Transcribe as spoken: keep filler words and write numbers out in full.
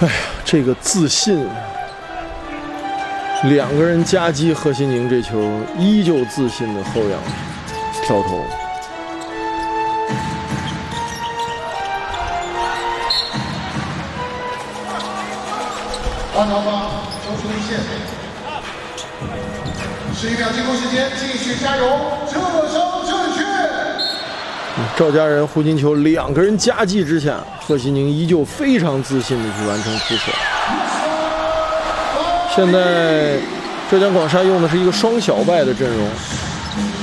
哎呀，这个自信，两个人夹击贺西宁这球，依旧自信的后仰跳投。 八条八，球出一线，十一秒进攻时间，继续加油，射手正确。 赵家人、胡金秋两个人夹击之下，贺西宁依旧非常自信的去完成出手。现在浙江广厦用的是一个双小败的阵容。